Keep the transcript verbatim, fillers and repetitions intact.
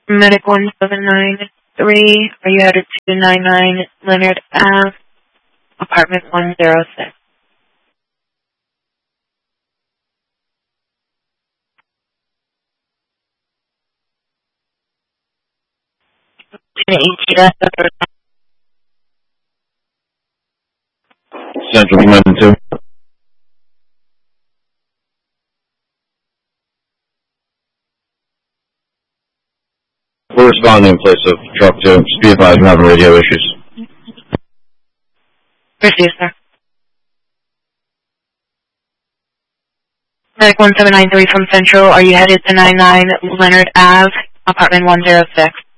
Medic one seven nine three, are you headed to nine nine Leonard Ave, apartment one zero six? Central Command two. We're responding in place of truck two. Just be advised we're having radio issues. Receive, sir. Medic one seven nine three from Central, are you headed to nine nine Leonard Ave, apartment one zero six?